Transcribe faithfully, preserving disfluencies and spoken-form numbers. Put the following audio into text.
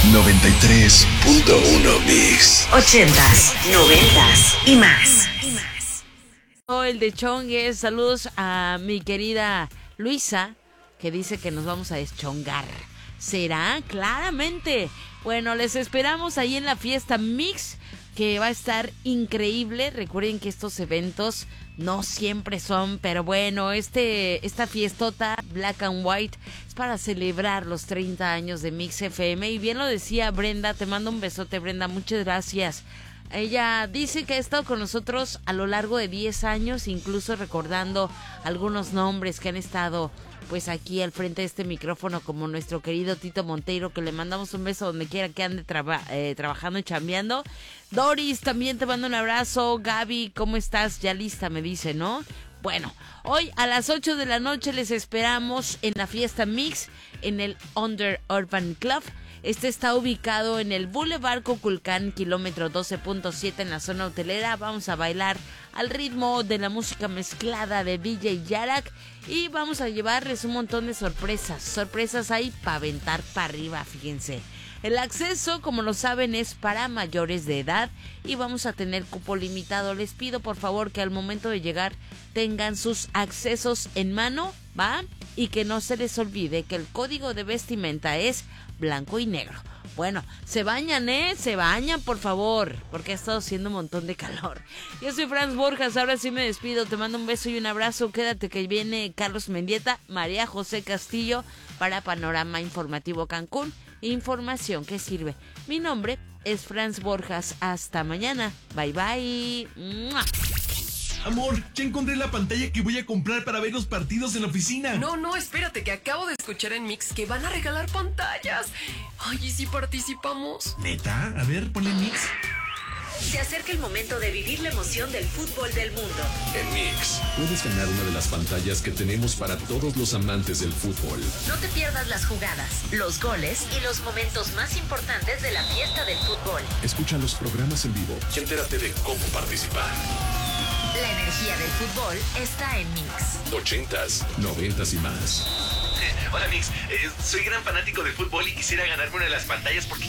noventa y tres punto uno Mix. Ochentas, noventas y más. Oh, el de Chongues, saludos a mi querida Luisa, que dice que nos vamos a deschongar. ¿Será? Claramente. Bueno, les esperamos ahí en la fiesta Mix, que va a estar increíble. Recuerden que estos eventos no siempre son, pero bueno, este esta fiestota Black and White es para celebrar los treinta años de Mix F M. Y bien lo decía Brenda, te mando un besote, Brenda, muchas gracias. Ella dice que ha estado con nosotros a lo largo de diez años, incluso recordando algunos nombres que han estado pues aquí al frente de este micrófono, como nuestro querido Tito Monteiro, que le mandamos un beso donde quiera que ande traba, eh, trabajando y chambeando. Doris, también te mando un abrazo. Gaby, ¿cómo estás? Ya lista, me dice, ¿no? Bueno, hoy a las ocho de la noche les esperamos en la fiesta Mix en el Under Urban Club. Este está ubicado en el Boulevard Cuculcán, kilómetro doce punto siete en la zona hotelera. Vamos a bailar al ritmo de la música mezclada de D J Yarak y vamos a llevarles un montón de sorpresas. Sorpresas ahí para aventar para arriba, fíjense. El acceso, como lo saben, es para mayores de edad y vamos a tener cupo limitado. Les pido por favor que al momento de llegar tengan sus accesos en mano, ¿va? Y que no se les olvide que el código de vestimenta es blanco y negro. Bueno, se bañan, ¿eh? Se bañan, por favor, porque ha estado haciendo un montón de calor. Yo soy Franz Borjas, ahora sí me despido. Te mando un beso y un abrazo. Quédate que viene Carlos Mendieta, María José Castillo para Panorama Informativo Cancún. Información que sirve. Mi nombre es Franz Borjas. Hasta mañana. Bye, bye. ¡Mua! Amor, ya encontré la pantalla que voy a comprar para ver los partidos en la oficina. No, no, espérate, que acabo de escuchar en Mix que van a regalar pantallas. Ay, ¿y si participamos? ¿Neta? A ver, ponle Mix. Se acerca el momento de vivir la emoción del fútbol del mundo. En Mix, puedes ganar una de las pantallas que tenemos para todos los amantes del fútbol. No te pierdas las jugadas, los goles y los momentos más importantes de la fiesta del fútbol. Escucha los programas en vivo y entérate de cómo participar. La energía del fútbol está en Mix. Ochentas, noventas y más. Hola, Mix. Eh, soy gran fanático de fútbol y quisiera ganarme una de las pantallas porque